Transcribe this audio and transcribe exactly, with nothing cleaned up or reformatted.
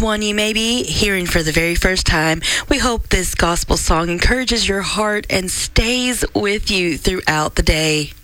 one you may be hearing for the very first time. We hope this gospel song encourages your heart and stays with you throughout the day.